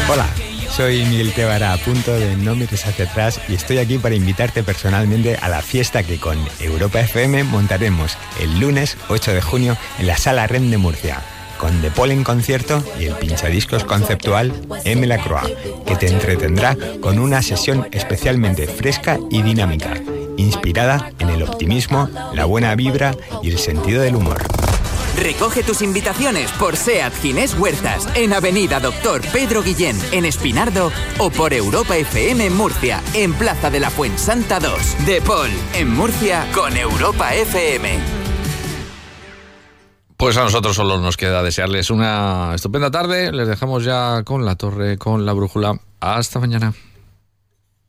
Hola, soy Miguel Tebara, a punto de No mires hacia atrás, y estoy aquí para invitarte personalmente a la fiesta que con Europa FM montaremos el lunes 8 de junio en la Sala REM de Murcia, con The Paul en concierto y el pinchadiscos conceptual M. Lacroix, que te entretendrá con una sesión especialmente fresca y dinámica, inspirada en el optimismo, la buena vibra y el sentido del humor. Recoge tus invitaciones por SEAT Ginés Huertas, en Avenida Doctor Pedro Guillén, en Espinardo, o por Europa FM Murcia, en Plaza de la Fuensanta 2. The Paul, en Murcia, con Europa FM. Pues a nosotros solo nos queda desearles una estupenda tarde. Les dejamos ya con la torre, con la brújula. Hasta mañana.